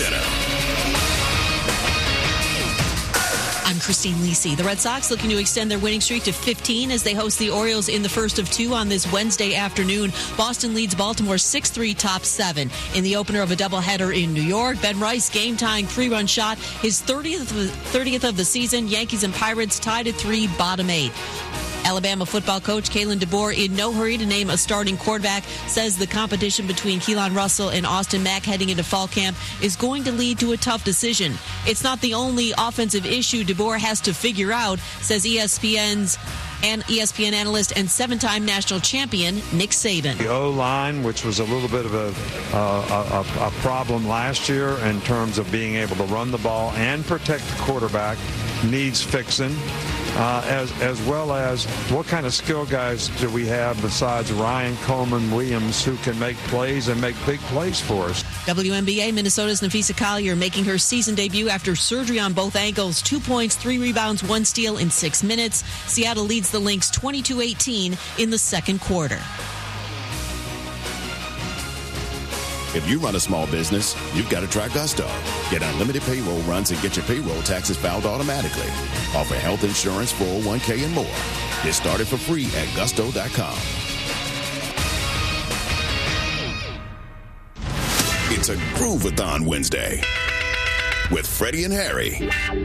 Center. I'm Christine Lisi. The Red Sox looking to extend their winning streak to 15 as they host the Orioles in the first of two on this Wednesday afternoon. Boston leads Baltimore 6-3, top 7. In the opener of a doubleheader in New York, Ben Rice game-tying 3-run shot, his 30th of the season. Yankees and Pirates tied at 3, bottom 8. Alabama football coach Kalen DeBoer, in no hurry to name a starting quarterback, says the competition between Keelan Russell and Austin Mack heading into fall camp is going to lead to a tough decision. It's not the only offensive issue DeBoer has to figure out, says ESPN analyst and 7-time national champion Nick Saban. The O-line, which was a little bit of a problem last year in terms of being able to run the ball and protect the quarterback, needs fixing. As well as what kind of skill guys do we have besides Ryan Coleman Williams who can make plays and make big plays for us. WNBA, Minnesota's Napheesa Collier making her season debut after surgery on both ankles. 2 points, 3 rebounds, 1 steal in 6 minutes. Seattle leads the Lynx 22-18 in the second quarter. If you run a small business, you've got to try Gusto. Get unlimited payroll runs and get your payroll taxes filed automatically. Offer health insurance, 401k, and more. Get started for free at gusto.com. It's a Groovathon Wednesday with Freddie and Harry.